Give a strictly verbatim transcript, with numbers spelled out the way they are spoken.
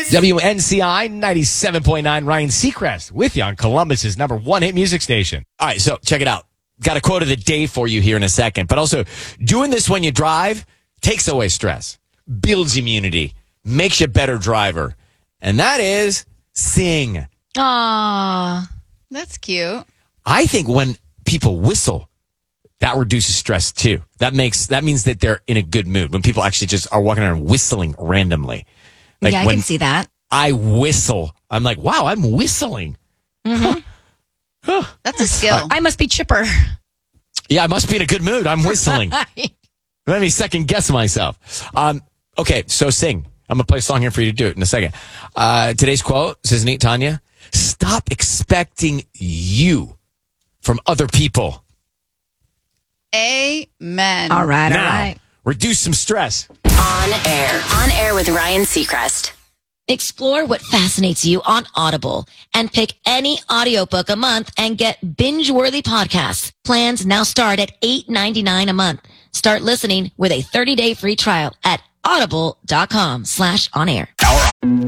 W N C I ninety-seven point nine, Ryan Seacrest with you on Columbus's number one hit music station. All right, so check it out. Got a quote of the day for you here in a second. But also, doing this when you drive takes away stress, builds immunity, makes you a better driver. And that is sing. Aw, that's cute. I think when people whistle, that reduces stress too. That makes that means that they're in a good mood. When people actually just are walking around whistling randomly. Like yeah, I when can see that. I whistle, I'm like, wow, I'm whistling. Mm-hmm. Huh. That's a skill. I must be chipper. Yeah, I must be in a good mood. I'm whistling. Let me second guess myself. Um, okay, so sing. I'm going to play a song here for you to do it in a second. Uh, today's quote says, Neat Tanya, stop expecting you from other people. Amen. All right, now, all right. Reduce some stress. On air. On air with Ryan Seacrest. Explore what fascinates you on Audible and pick any audiobook a month and get binge-worthy podcasts. Plans now start at eight ninety-nine a month. Start listening with a thirty-day free trial at audible.com slash on air.